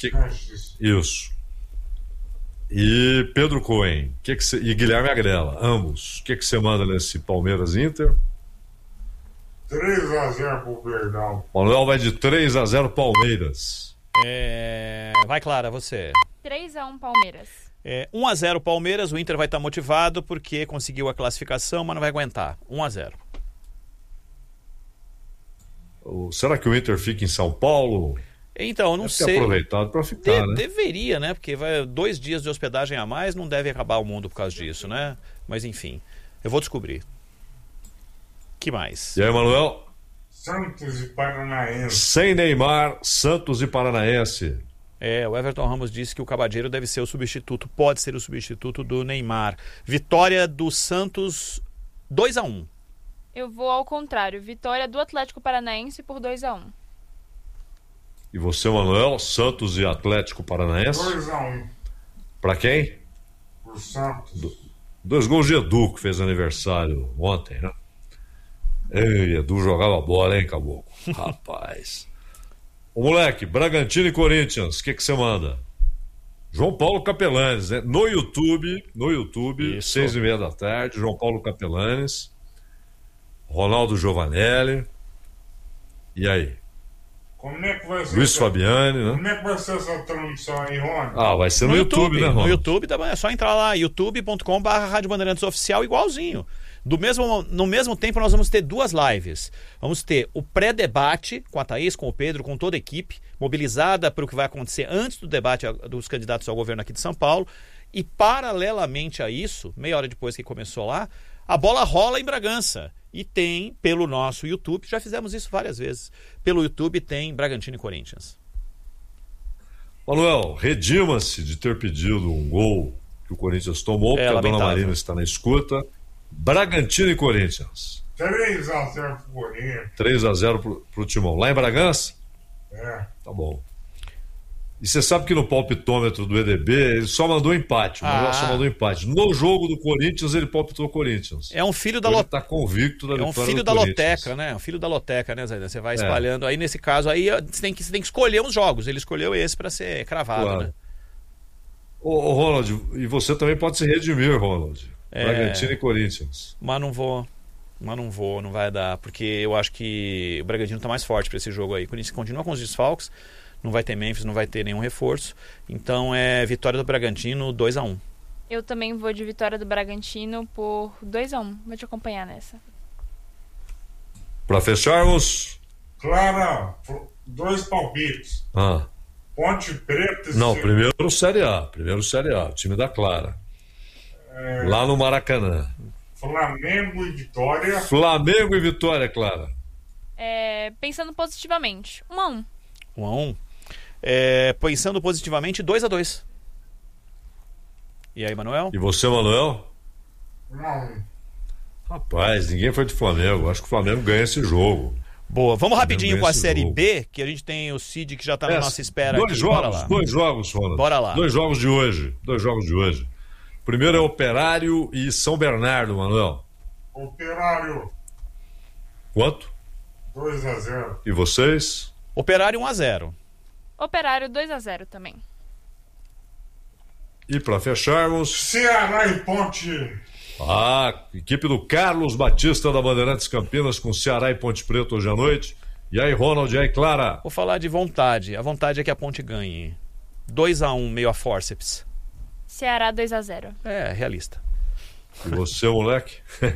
Isso. E Pedro Cohen, e Guilherme Agrela, ambos. O que você manda nesse Palmeiras Inter? 3-0 pro Verdão. Manuel vai de 3-0 Palmeiras. Vai, Clara, você. 3-1 Palmeiras. 1-0 Palmeiras, o Inter vai estar motivado porque conseguiu a classificação, mas não vai aguentar. 1-0. Será que o Inter fica em São Paulo? Então, eu não sei. Aproveitado para ficar, né? Deveria, né? Porque vai 2 dias de hospedagem a mais, não deve acabar o mundo por causa disso, né? Mas enfim, eu vou descobrir. Que mais? E aí, Manuel? Santos e Paranaense. Sem Neymar, Santos e Paranaense. O Everton Ramos disse que o Cabadeiro deve ser o substituto, pode ser o substituto do Neymar. Vitória do Santos 2-1. Eu vou ao contrário, vitória do Atlético Paranaense por 2-1. E você, Manuel? Santos e Atlético Paranaense? 2-1. Pra quem? Por Santos. 2 gols de Edu, que fez aniversário ontem, né? Ei, Edu jogava bola, hein, Caboclo? Rapaz. O moleque, Bragantino e Corinthians, o que você manda? João Paulo Capelanes, né? No YouTube, 6:30 da tarde, João Paulo Capelanes, Ronaldo Giovanelli. E aí? Como é que vai ser? Luiz Fabiani, né? Como é que vai ser essa transmissão aí, Rony? Vai ser no YouTube, né, Rony? No YouTube, é só entrar lá, youtube.com/Rádio Bandeirantes Oficial, igualzinho. No mesmo tempo, nós vamos ter 2 lives. Vamos ter o pré-debate com a Thaís, com o Pedro, com toda a equipe, mobilizada para o que vai acontecer antes do debate dos candidatos ao governo aqui de São Paulo. E, paralelamente a isso, meia hora depois que começou lá, a bola rola em Bragança. E tem, pelo nosso YouTube, já fizemos isso várias vezes, pelo YouTube tem Bragantino e Corinthians. Manuel, redima-se de ter pedido um gol que o Corinthians tomou, porque a lamentável. Dona Marina está na escuta. Bragantino e Corinthians. 3-0 pro Corinthians. 3-0 pro Timão. Lá em Bragança? Tá bom. E você sabe que no palpitômetro do EDB ele só mandou empate. O Manuel só mandou empate. No jogo do Corinthians ele palpitou Corinthians. É um filho da Ele tá convicto da vitória do Corinthians. É um filho da loteca, né? Um filho da loteca, né, Zé? Você vai espalhando. Aí nesse caso aí você tem que escolher uns jogos. Ele escolheu esse para ser cravado, claro, né? Ô, Ronald, e você também pode se redimir, Ronald. Bragantino e Corinthians. Mas não vou, não vai dar, porque eu acho que o Bragantino tá mais forte para esse jogo aí. O Corinthians continua com os desfalques, não vai ter Memphis, não vai ter nenhum reforço. Então é vitória do Bragantino 2-1. Eu também vou de vitória do Bragantino por 2-1. Vou te acompanhar nessa. Para fecharmos... Clara, 2 palpites. Ponte Preta... Não, primeiro Série A, o time da Clara. Lá no Maracanã. Flamengo e Vitória. Flamengo e Vitória, Clara. Pensando positivamente, 1-1. 1-1. Pensando positivamente, 2-2. E aí, Manuel? E você, Manuel? 1-1. Rapaz, ninguém foi do Flamengo. Acho que o Flamengo ganha esse jogo. Boa, vamos rapidinho com a Série B, que a gente tem o Cid que já tá na nossa espera aqui. Dois jogos, Ronald. Bora lá. 2 jogos de hoje. Primeiro é Operário e São Bernardo, Manuel. Operário. Quanto? 2-0. E vocês? Operário 1-0. Operário 2-0 também. E para fecharmos... Ceará e Ponte. Equipe do Carlos Batista da Bandeirantes Campinas com Ceará e Ponte Preta hoje à noite. E aí, Ronald, e aí, Clara? Vou falar de vontade. A vontade é que a Ponte ganhe. 2-1, meio a forceps. Ceará 2-0. Realista. E você, moleque?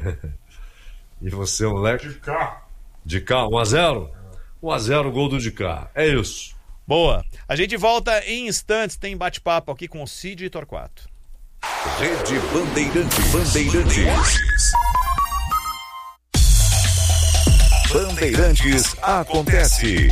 De cá, 1-0? 1-0, gol do de cá. É isso. Boa. A gente volta em instantes. Tem bate-papo aqui com o Cid e Torquato. Rede Bandeirantes. Bandeirantes acontece.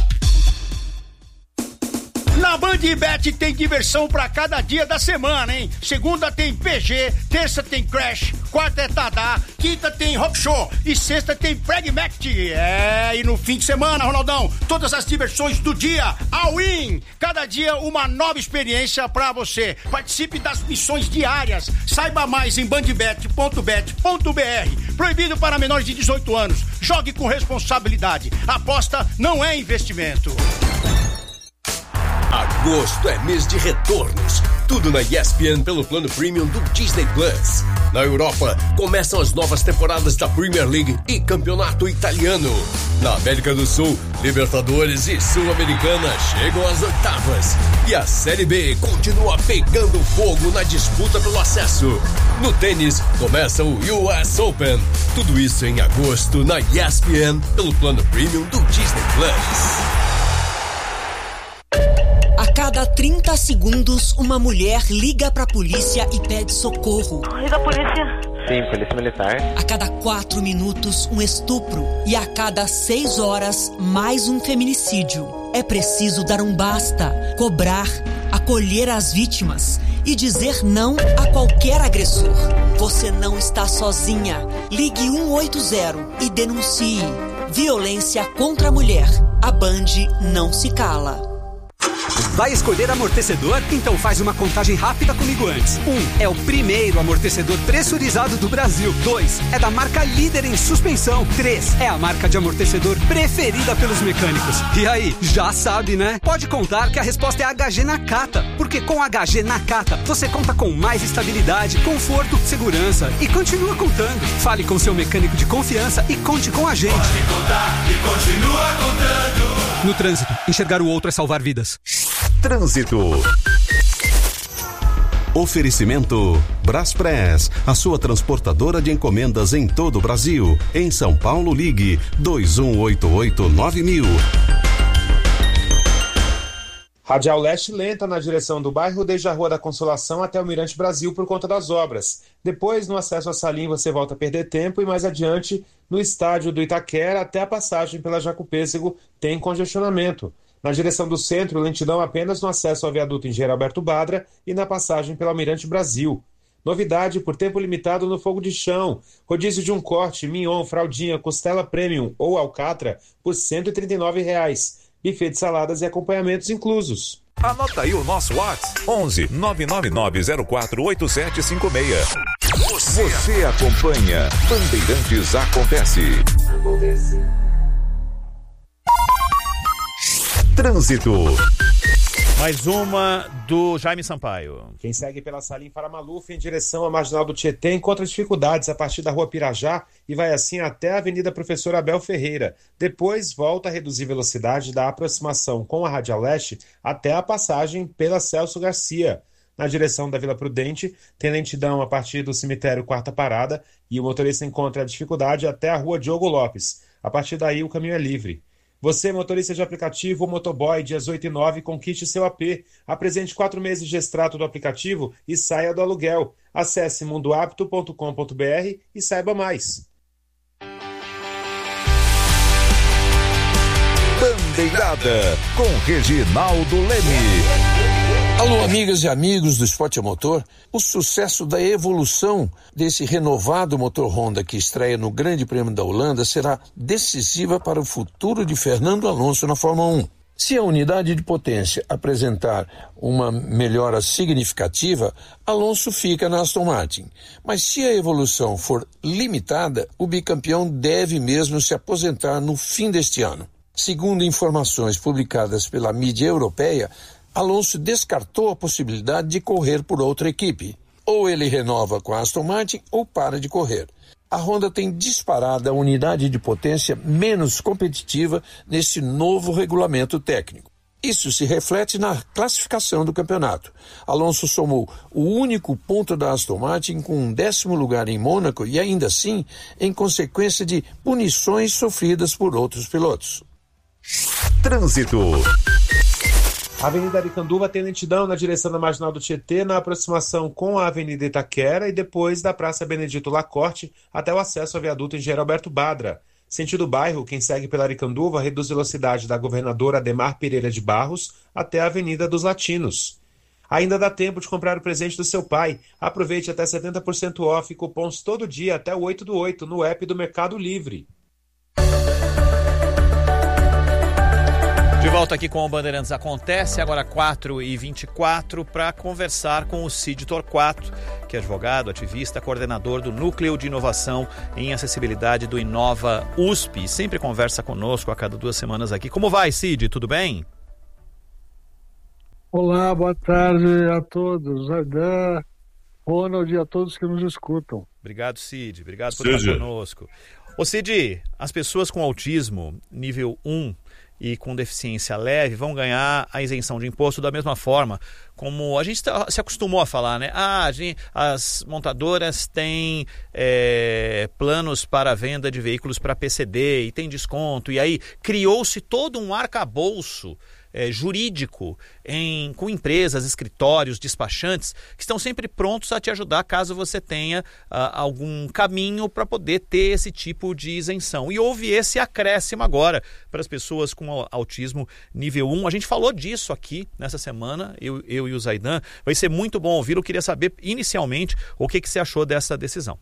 Na Bandbet tem diversão pra cada dia da semana, hein? Segunda tem PG, terça tem Crash, quarta é Tadá, quinta tem Rock Show e sexta tem Pragmatic. E no fim de semana, Ronaldão, todas as diversões do dia, all-in. Cada dia uma nova experiência pra você. Participe das missões diárias. Saiba mais em bandbet.bet.br. Proibido para menores de 18 anos. Jogue com responsabilidade. Aposta não é investimento. Agosto é mês de retornos. Tudo na ESPN pelo plano premium do Disney Plus. Na Europa, começam as novas temporadas da Premier League e Campeonato Italiano. Na América do Sul, Libertadores e Sul-Americana chegam às oitavas. E a Série B continua pegando fogo na disputa pelo acesso. No tênis, começa o US Open. Tudo isso em agosto na ESPN pelo plano premium do Disney Plus. A cada 30 segundos, uma mulher liga pra polícia e pede socorro. E da polícia? Sim, polícia militar. A cada 4 minutos, um estupro. E a cada 6 horas, mais um feminicídio. É preciso dar um basta, cobrar, acolher as vítimas e dizer não a qualquer agressor. Você não está sozinha. Ligue 180 e denuncie. Violência contra a mulher. A Band não se cala. Vai escolher amortecedor? Então faz uma contagem rápida comigo antes. 1. É o primeiro amortecedor pressurizado do Brasil. 2. É da marca líder em suspensão. 3. É a marca de amortecedor preferida pelos mecânicos. E aí, já sabe, né? Pode contar que a resposta é HG Nakata. Porque com HG Nakata, você conta com mais estabilidade, conforto, segurança e continua contando. Fale com seu mecânico de confiança e conte com a gente. Pode contar e continua contando. No trânsito, enxergar o outro é salvar vidas. Trânsito. Oferecimento Braspress, a sua transportadora de encomendas em todo o Brasil. Em São Paulo, ligue 2188-9000. Radial Leste lenta na direção do bairro desde a Rua da Consolação até o Mirante Brasil por conta das obras. Depois, no acesso a Salim, você volta a perder tempo e mais adiante, no estádio do Itaquera até a passagem pela Jacupêssego, tem congestionamento. Na direção do centro, lentidão apenas no acesso ao viaduto Engenheiro Alberto Badra e na passagem pelo Almirante Brasil. Novidade por tempo limitado no fogo de chão. Rodízio de um corte, mignon, fraldinha, costela premium ou alcatra por R$ 139. Buffet de saladas e acompanhamentos inclusos. Anota aí o nosso WhatsApp: 11 999048756. Você acompanha Bandeirantes Acontece. Trânsito. Mais uma do Jaime Sampaio. Quem segue pela Salim Faramaluf em direção à Marginal do Tietê encontra dificuldades a partir da Rua Pirajá e vai assim até a Avenida Professor Abel Ferreira. Depois volta a reduzir velocidade da aproximação com a Radial Leste até a passagem pela Celso Garcia. Na direção da Vila Prudente, tem lentidão a partir do cemitério Quarta Parada e o motorista encontra dificuldade até a Rua Diogo Lopes. A partir daí o caminho é livre. Você, motorista de aplicativo ou motoboy, dias 8 e 9, conquiste seu AP. Apresente 4 meses de extrato do aplicativo e saia do aluguel. Acesse mundoapto.com.br e saiba mais. Bandeirada com Reginaldo Leme. Alô, amigas e amigos do esporte a motor. O sucesso da evolução desse renovado motor Honda que estreia no Grande Prêmio da Holanda será decisiva para o futuro de Fernando Alonso na Fórmula 1. Se a unidade de potência apresentar uma melhora significativa, Alonso fica na Aston Martin. Mas se a evolução for limitada, o bicampeão deve mesmo se aposentar no fim deste ano. Segundo informações publicadas pela mídia europeia, Alonso descartou a possibilidade de correr por outra equipe. Ou ele renova com a Aston Martin ou para de correr. A Honda tem disparado a unidade de potência menos competitiva nesse novo regulamento técnico. Isso se reflete na classificação do campeonato. Alonso somou o único ponto da Aston Martin com um 10º lugar em Mônaco e ainda assim em consequência de punições sofridas por outros pilotos. Trânsito. A Avenida Aricanduva tem lentidão na direção da Marginal do Tietê, na aproximação com a Avenida Itaquera e depois da Praça Benedito Lacorte até o acesso ao viaduto Engenheiro Alberto Badra. Sentido bairro, quem segue pela Aricanduva reduz velocidade da Governador Ademar Pereira de Barros até a Avenida dos Latinos. Ainda dá tempo de comprar o presente do seu pai. Aproveite até 70% off e cupons todo dia até o 8/8 no app do Mercado Livre. De volta aqui com o Bandeirantes Acontece, agora 4h24, para conversar com o Cid Torquato, que é advogado, ativista, coordenador do Núcleo de Inovação em Acessibilidade do Inova USP. Sempre conversa conosco a cada 2 semanas aqui. Como vai, Cid? Tudo bem? Olá, boa tarde a todos. Zaidan, Ronald e a todos que nos escutam. Obrigado, Cid. Obrigado por estar conosco. Ô, Cid, as pessoas com autismo nível 1 e com deficiência leve vão ganhar a isenção de imposto da mesma forma como a gente se acostumou a falar, né? As montadoras têm planos para a venda de veículos para PCD e tem desconto, e aí criou-se todo um arcabouço jurídico com empresas, escritórios, despachantes que estão sempre prontos a te ajudar caso você tenha algum caminho para poder ter esse tipo de isenção. E houve esse acréscimo agora para as pessoas com autismo nível 1. A gente falou disso aqui nessa semana, eu e o Zaidan. Vai ser muito bom ouvi-lo. Eu queria saber inicialmente o que você achou dessa decisão.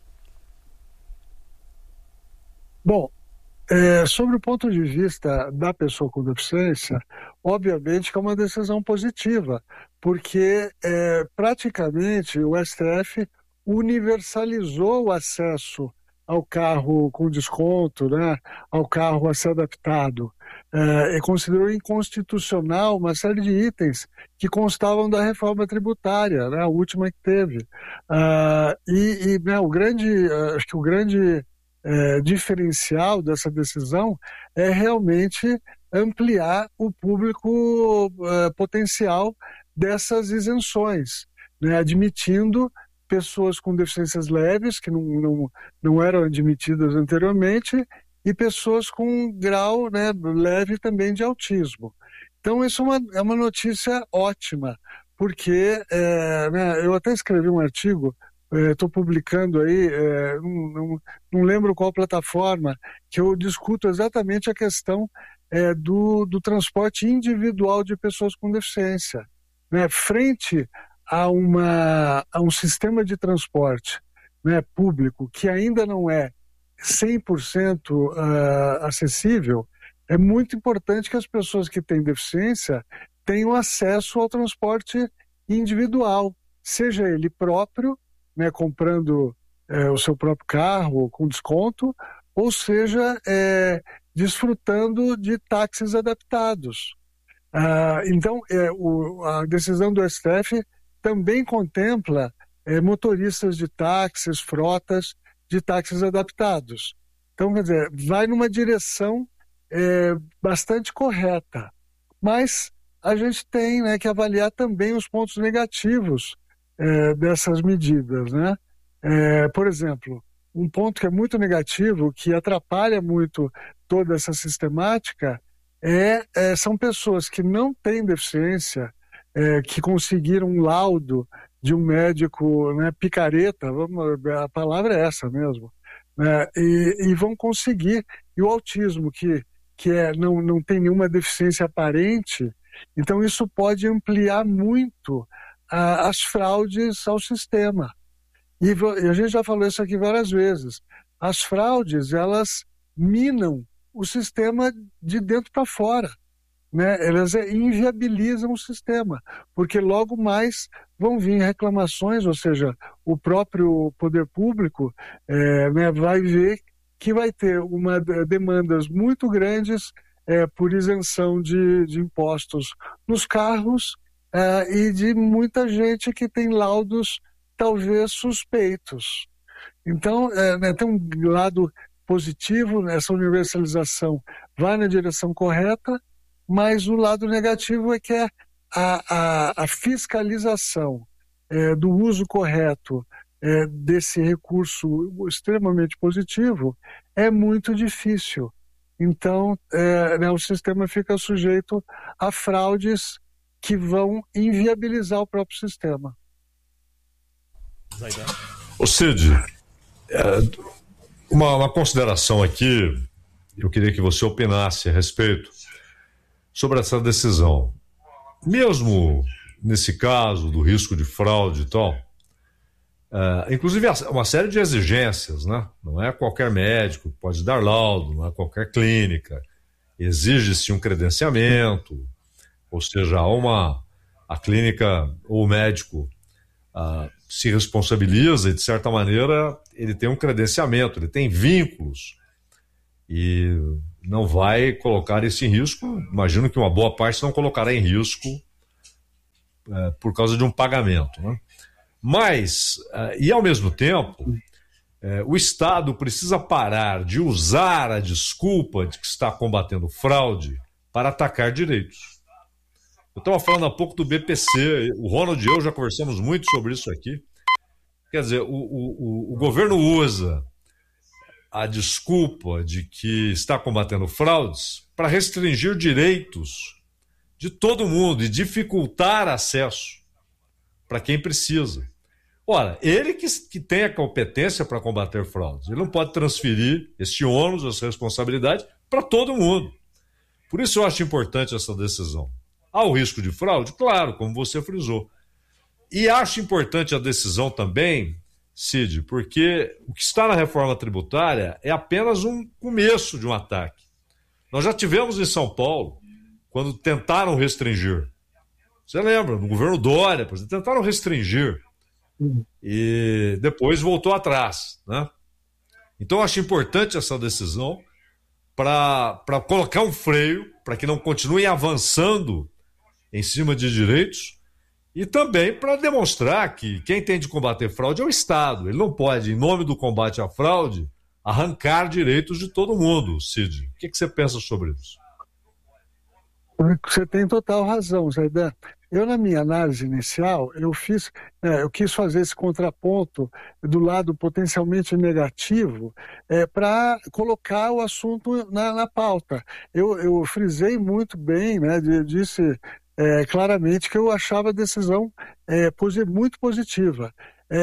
Bom, sobre o ponto de vista da pessoa com deficiência, obviamente que é uma decisão positiva, porque praticamente o STF universalizou o acesso ao carro com desconto, né, ao carro a ser adaptado, e considerou inconstitucional uma série de itens que constavam da reforma tributária, né, a última que teve. Né, acho que o grande diferencial dessa decisão é realmente ampliar o público potencial dessas isenções, né, admitindo pessoas com deficiências leves, que não eram admitidas anteriormente, e pessoas com grau, né, leve também de autismo. Então, isso é uma notícia ótima, porque né, eu até escrevi um artigo, estou publicando aí, não lembro qual plataforma, que eu discuto exatamente a questão do transporte individual de pessoas com deficiência, né, frente a um sistema de transporte, né, público que ainda não é 100% acessível. É muito importante que as pessoas que têm deficiência tenham acesso ao transporte individual, seja ele próprio, né, comprando o seu próprio carro com desconto, ou seja, desfrutando de táxis adaptados. Então, a decisão do STF também contempla motoristas de táxis, frotas de táxis adaptados. Então, quer dizer, vai numa direção bastante correta. Mas a gente tem, né, que avaliar também os pontos negativos dessas medidas, né? Por exemplo, um ponto que é muito negativo, que atrapalha muito toda essa sistemática, são pessoas que não têm deficiência, que conseguiram um laudo de um médico, né, picareta, a palavra é essa mesmo, né, e vão conseguir. E o autismo, que não tem nenhuma deficiência aparente, então isso pode ampliar muito as fraudes ao sistema. E a gente já falou isso aqui várias vezes. As fraudes, elas minam o sistema de dentro para fora, né? Elas inviabilizam o sistema, porque logo mais vão vir reclamações, ou seja, o próprio poder público né, vai ver que vai ter demandas muito grandes por isenção de impostos nos carros e de muita gente que tem laudos talvez suspeitos. Então, né, tem um lado positivo, essa universalização vai na direção correta, mas o lado negativo é que a fiscalização do uso correto desse recurso extremamente positivo é muito difícil. Então, né, o sistema fica sujeito a fraudes que vão inviabilizar o próprio sistema. Ô Cid, uma consideração aqui, eu queria que você opinasse a respeito sobre essa decisão. Mesmo nesse caso do risco de fraude e tal, inclusive uma série de exigências, né? Não é qualquer médico que pode dar laudo, não é qualquer clínica. Exige-se um credenciamento, ou seja, a clínica ou o médico se responsabiliza e, de certa maneira, ele tem um credenciamento, ele tem vínculos e não vai colocar isso em risco. Imagino que uma boa parte não colocará em risco por causa de um pagamento, né? Mas, e ao mesmo tempo, o Estado precisa parar de usar a desculpa de que está combatendo fraude para atacar direitos. Eu estava falando há pouco do BPC, o Ronald e eu já conversamos muito sobre isso aqui. Quer dizer, o governo usa a desculpa de que está combatendo fraudes para restringir direitos de todo mundo e dificultar acesso para quem precisa. Ora, ele que tem a competência para combater fraudes, ele não pode transferir esse ônus, essa responsabilidade para todo mundo. Por isso eu acho importante essa decisão. Há o risco de fraude? Claro, como você frisou. E acho importante a decisão também, Cid, porque o que está na reforma tributária é apenas um começo de um ataque. Nós já tivemos em São Paulo, quando tentaram restringir. Você lembra, no governo Dória, tentaram restringir. E depois voltou atrás, né? Então eu acho importante essa decisão para colocar um freio, para que não continue avançando em cima de direitos, e também para demonstrar que quem tem de combater fraude é o Estado. Ele não pode, em nome do combate à fraude, arrancar direitos de todo mundo, Cid. O que você pensa sobre isso? Você tem total razão, Zaidan. Eu, na minha análise inicial, eu quis fazer esse contraponto do lado potencialmente negativo para colocar o assunto na pauta. Eu frisei muito bem, né, disse claramente que eu achava a decisão muito positiva.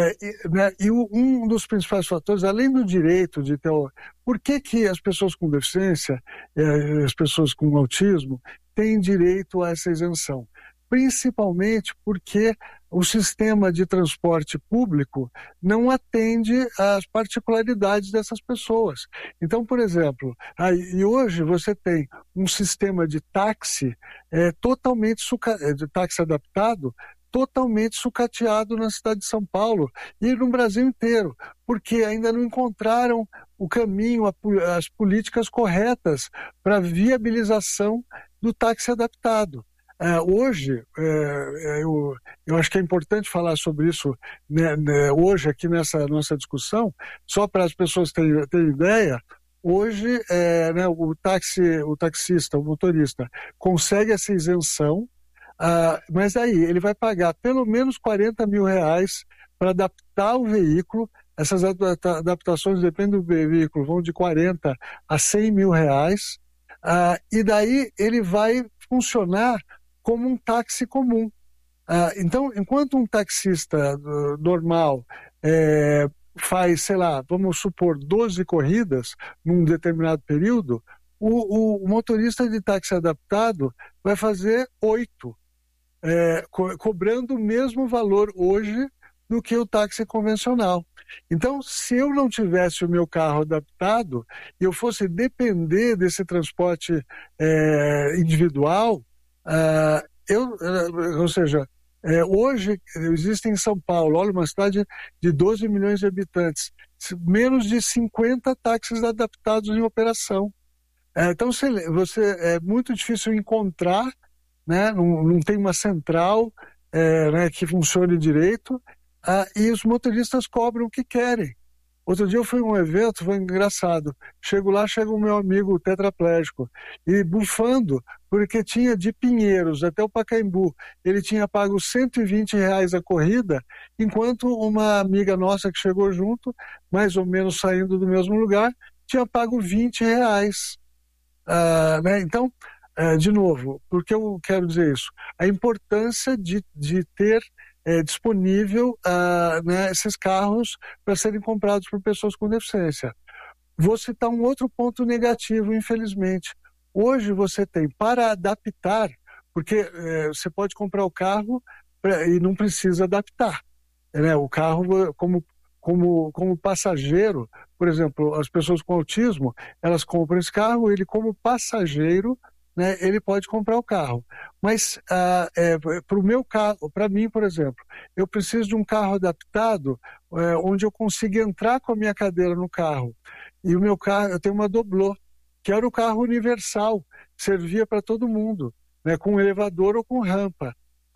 Um dos principais fatores, além do direito de ter... Por que as pessoas com deficiência, as pessoas com autismo, têm direito a essa isenção? Principalmente porque o sistema de transporte público não atende às particularidades dessas pessoas. Então, por exemplo, e hoje você tem um sistema de táxi de táxi adaptado, totalmente sucateado na cidade de São Paulo e no Brasil inteiro, porque ainda não encontraram o caminho, as políticas corretas para a viabilização do táxi adaptado. Hoje, eu acho que é importante falar sobre isso hoje aqui nessa nossa discussão, só para as pessoas terem ideia. Hoje, o taxista, o motorista, consegue essa isenção, mas aí ele vai pagar pelo menos R$40 mil para adaptar o veículo. Essas adaptações, dependem do veículo, vão de 40 a 100 mil reais, e daí ele vai funcionar como um táxi comum. Então, enquanto um taxista normal faz, sei lá, vamos supor, 12 corridas num determinado período, o motorista de táxi adaptado vai fazer 8, cobrando o mesmo valor hoje do que o táxi convencional. Então, se eu não tivesse o meu carro adaptado e eu fosse depender desse transporte individual, hoje existe em São Paulo, olha, uma cidade de 12 milhões de habitantes, menos de 50 táxis adaptados em operação. Então, é muito difícil encontrar, né? Não tem uma central que funcione direito, e os motoristas cobram o que querem. Outro dia eu fui a um evento, foi engraçado. Chego lá, chega o meu amigo tetraplégico, e bufando, porque tinha de Pinheiros até o Pacaembu, ele tinha pago R$120 a corrida, enquanto uma amiga nossa que chegou junto, mais ou menos saindo do mesmo lugar, tinha pago R$20. Então, de novo, por que eu quero dizer isso? A importância de ter disponível esses carros para serem comprados por pessoas com deficiência. Vou citar um outro ponto negativo, infelizmente. Hoje você tem, para adaptar, porque você pode comprar o carro e não precisa adaptar. O carro, como passageiro, por exemplo, as pessoas com autismo, elas compram esse carro, ele como passageiro, ele pode comprar o carro. Mas para o meu carro, para mim, por exemplo, eu preciso de um carro adaptado onde eu consiga entrar com a minha cadeira no carro. E o meu carro, eu tenho uma Doblô, que era o carro universal, servia para todo mundo, com elevador ou com rampa.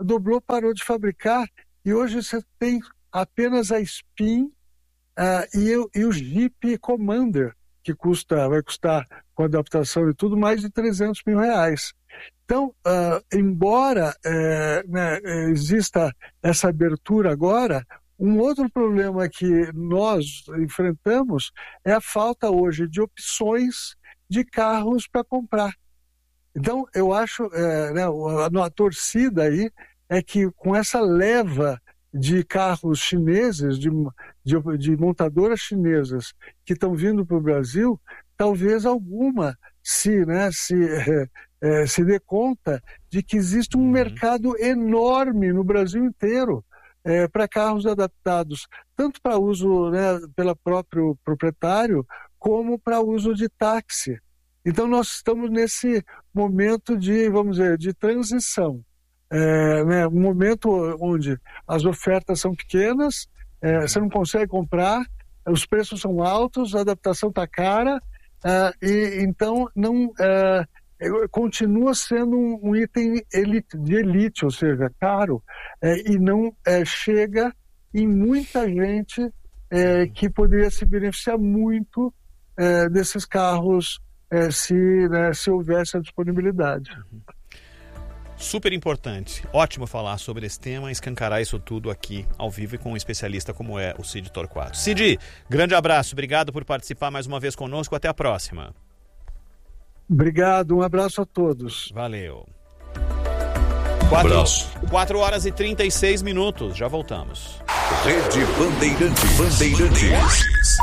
dobrou, parou de fabricar, e hoje você tem apenas a Spin e o Jeep Commander, que vai custar, com adaptação e tudo, mais de R$300 mil. Então, embora exista essa abertura agora, um outro problema que nós enfrentamos é a falta hoje de opções de carros para comprar. Então, eu acho, a torcida aí é que com essa leva de carros chineses, de montadoras chinesas que estão vindo para o Brasil, talvez alguma se dê conta de que existe um mercado enorme no Brasil inteiro para carros adaptados, tanto para uso pelo próprio proprietário, como para uso de táxi. Então nós estamos nesse momento de, vamos dizer, de transição. Um momento onde as ofertas são pequenas, você não consegue comprar, os preços são altos, a adaptação está cara, e então continua sendo um item de elite, ou seja, caro, e não chega em muita gente que poderia se beneficiar muito desses carros se houvesse a disponibilidade. Super importante. Ótimo falar sobre esse tema, escancarar isso tudo aqui ao vivo e com um especialista como é o Cid Torquato. Cid, grande abraço, obrigado por participar mais uma vez conosco, até a próxima. Obrigado, um abraço a todos. Valeu. Abraço. 4 horas e 36 minutos, já voltamos. Rede Bandeirantes.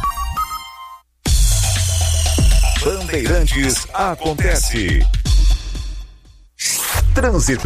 Bandeirantes acontece. Trânsito.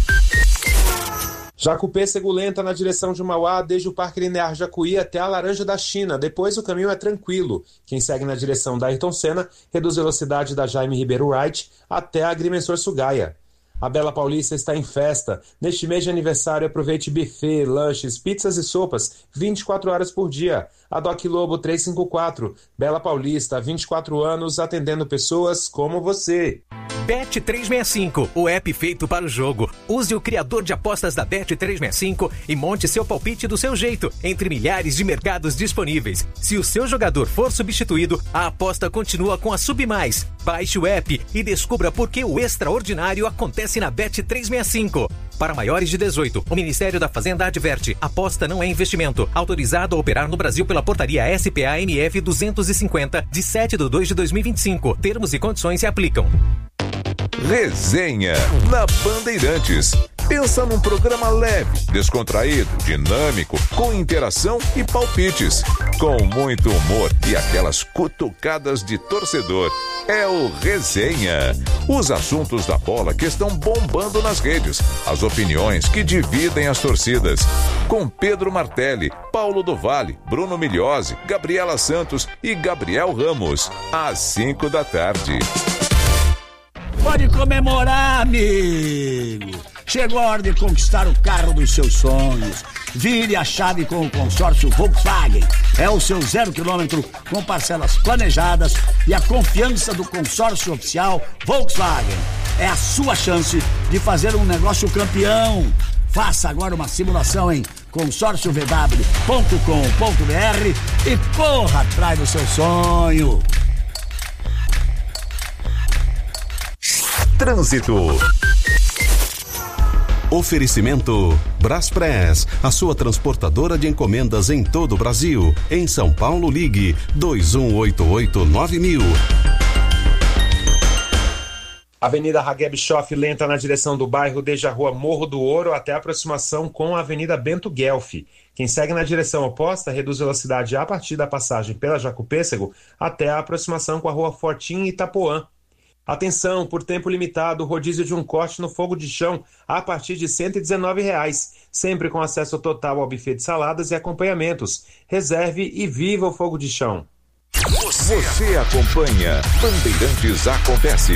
Jacupêssego lenta na direção de Mauá, desde o Parque Linear Jacuí até a Laranja da China. Depois o caminho é tranquilo. Quem segue na direção da Ayrton Senna reduz velocidade da Jaime Ribeiro Wright até a Agrimensor Sugaia. A Bela Paulista está em festa. Neste mês de aniversário, aproveite buffet, lanches, pizzas e sopas, 24 horas por dia. A Doc Lobo 354. Bela Paulista, 24 anos, atendendo pessoas como você. Bet365, o app feito para o jogo. Use o criador de apostas da Bet365 e monte seu palpite do seu jeito, entre milhares de mercados disponíveis. Se o seu jogador for substituído, a aposta continua com a Submais. Baixe o app e descubra por que o extraordinário acontece na Bet365. Para maiores de 18, o Ministério da Fazenda adverte: aposta não é investimento. Autorizado a operar no Brasil pela portaria SPA-MF 250, de 7/2/2025. Termos e condições se aplicam. Resenha na Bandeirantes. Pensa num programa leve, descontraído, dinâmico, com interação e palpites, com muito humor e aquelas cutucadas de torcedor. É o Resenha. Os assuntos da bola que estão bombando nas redes, as opiniões que dividem as torcidas. Com Pedro Martelli, Paulo do Vale, Bruno Migliosi, Gabriela Santos e Gabriel Ramos. Às 5 da tarde. Pode comemorar, amigo! Chegou a hora de conquistar o carro dos seus sonhos. Vire a chave com o consórcio Volkswagen. É o seu 0 km com parcelas planejadas e a confiança do consórcio oficial Volkswagen. É a sua chance de fazer um negócio campeão. Faça agora uma simulação em consórciovw.com.br e corra atrás do seu sonho. Trânsito. Oferecimento Braspress, a sua transportadora de encomendas em todo o Brasil. Em São Paulo, ligue 2188-9000. Avenida Hagué Bischoff lenta na direção do bairro, desde a rua Morro do Ouro até a aproximação com a Avenida Bento Guelfi. Quem segue na direção oposta reduz velocidade a partir da passagem pela Jacupêssego até a aproximação com a rua Fortim e Itapuã. Atenção, por tempo limitado, rodízio de um corte no fogo de chão a partir de R$ 119,00, sempre com acesso total ao buffet de saladas e acompanhamentos. Reserve e viva o fogo de chão. Você acompanha Bandeirantes Acontece.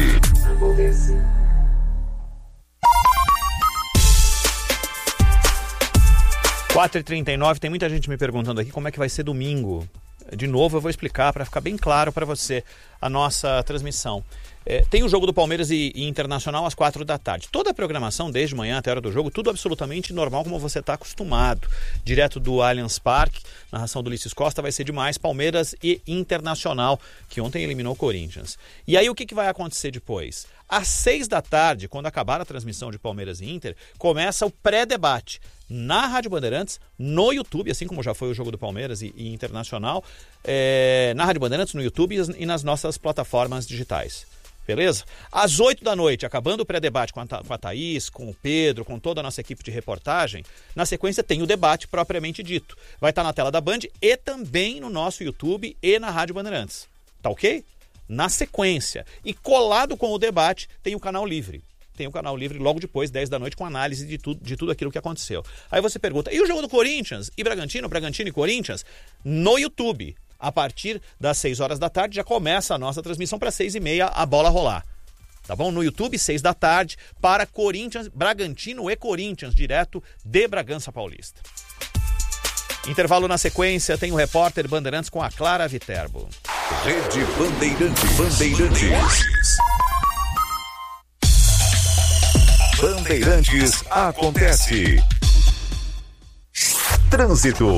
4h39, tem muita gente me perguntando aqui como é que vai ser domingo. De novo, eu vou explicar para ficar bem claro para você a nossa transmissão. Tem o jogo do Palmeiras e Internacional às 4 da tarde. Toda a programação, desde manhã até a hora do jogo, tudo absolutamente normal, como você está acostumado. Direto do Allianz Parque, narração do Ulisses Costa, vai ser demais. Palmeiras e Internacional, que ontem eliminou o Corinthians. E aí o que vai acontecer depois? Às 6 da tarde, quando acabar a transmissão de Palmeiras e Inter, começa o pré-debate na Rádio Bandeirantes, no YouTube, assim como já foi o jogo do Palmeiras e Internacional, na Rádio Bandeirantes, no YouTube e nas nossas plataformas digitais. Beleza? Às 8 da noite, acabando o pré-debate com a Thaís, com o Pedro, com toda a nossa equipe de reportagem, na sequência tem o debate propriamente dito. Vai estar na tela da Band e também no nosso YouTube e na Rádio Bandeirantes. Tá ok? Na sequência. E colado com o debate, tem o Canal Livre. Tem o Canal Livre logo depois, 10 da noite, com análise de tudo aquilo que aconteceu. Aí você pergunta, e o jogo do Corinthians e Bragantino e Corinthians? No YouTube. A partir das 6 horas da tarde já começa a nossa transmissão para 6h30 a bola rolar. Tá bom? No YouTube, 6 da tarde, para Bragantino e Corinthians, direto de Bragança Paulista. Intervalo na sequência, tem o repórter Bandeirantes com a Clara Viterbo. Rede Bandeirantes. Bandeirantes acontece. Trânsito.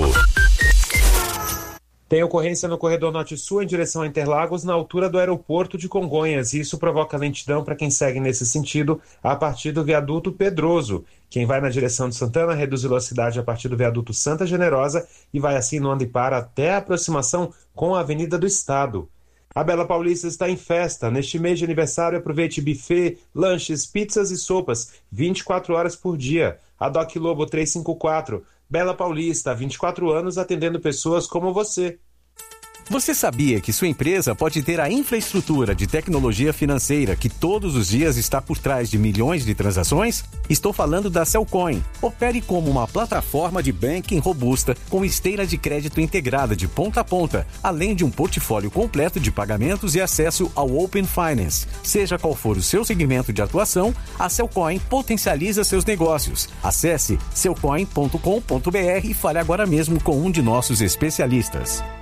Tem ocorrência no corredor norte-sul em direção a Interlagos, na altura do aeroporto de Congonhas. Isso provoca lentidão para quem segue nesse sentido a partir do viaduto Pedroso. Quem vai na direção de Santana reduz velocidade a partir do viaduto Santa Generosa e vai assim no anda e para até a aproximação com a Avenida do Estado. A Bela Paulista está em festa. Neste mês de aniversário, aproveite buffet, lanches, pizzas e sopas, 24 horas por dia. A Doc Lobo 354. Bela Paulista, 24 anos atendendo pessoas como você. Você sabia que sua empresa pode ter a infraestrutura de tecnologia financeira que todos os dias está por trás de milhões de transações? Estou falando da Cellcoin. Opere como uma plataforma de banking robusta com esteira de crédito integrada de ponta a ponta, além de um portfólio completo de pagamentos e acesso ao Open Finance. Seja qual for o seu segmento de atuação, a Cellcoin potencializa seus negócios. Acesse cellcoin.com.br e fale agora mesmo com um de nossos especialistas.